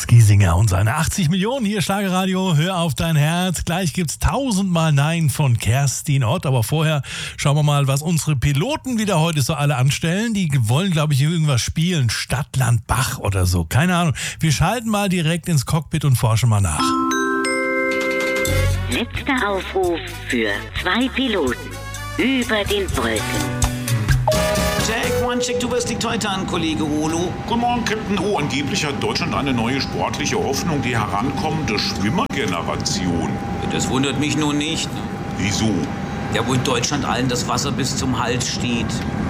Giesinger und seine 80 Millionen. Hier Schlagerradio, hör auf dein Herz. Gleich gibt's 1000-mal Nein von Kerstin Ott. Aber vorher schauen wir mal, was unsere Piloten wieder heute so alle anstellen. Die wollen, glaube ich, irgendwas spielen. Stadt, Land, Bach oder so. Keine Ahnung. Wir schalten mal direkt ins Cockpit und forschen mal nach. Letzter Aufruf für 2 Piloten über den Wolken. Check, one, check, du wirst die Teute an, Kollege Olo. Guten Morgen, Captain. Oh, angeblich hat Deutschland eine neue sportliche Hoffnung, die herankommende Schwimmergeneration. Das wundert mich nun nicht. Ne? Wieso? Ja, wo in Deutschland allen das Wasser bis zum Hals steht.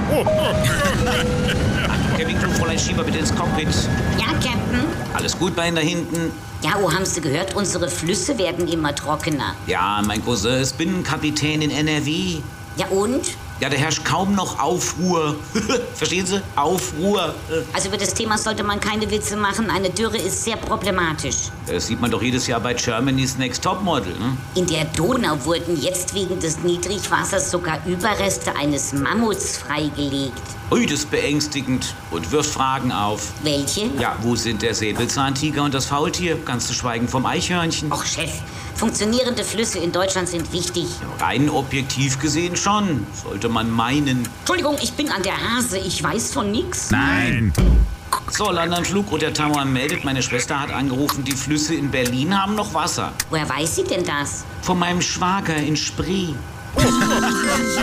Kevin, du Fräulein Schieber, bitte ins Cockpit. Ja, Captain. Alles gut bei Ihnen da hinten? Ja, oh, haben Sie gehört? Unsere Flüsse werden immer trockener. Ja, mein Cousin ist Binnenkapitän in NRW. Ja, und? Ja, da herrscht kaum noch Aufruhr. Verstehen Sie? Aufruhr. Also über das Thema sollte man keine Witze machen. Eine Dürre ist sehr problematisch. Das sieht man doch jedes Jahr bei Germany's Next Topmodel. Ne? In der Donau wurden jetzt wegen des Niedrigwassers sogar Überreste eines Mammuts freigelegt. Ui, das ist beängstigend und wirft Fragen auf. Welche? Ja, wo sind der Säbelzahntiger und das Faultier? Ganz zu schweigen vom Eichhörnchen. Och, Chef, funktionierende Flüsse in Deutschland sind wichtig. Rein objektiv gesehen schon, sollte man meinen. Entschuldigung, ich bin an der Hase. Ich weiß von nix. Nein. So, London-Flug und der Tower meldet, meine Schwester hat angerufen, die Flüsse in Berlin haben noch Wasser. Woher weiß sie denn das? Von meinem Schwager in Spree.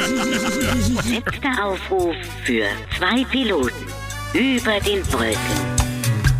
Letzter Aufruf für 2 Piloten über den Wolken.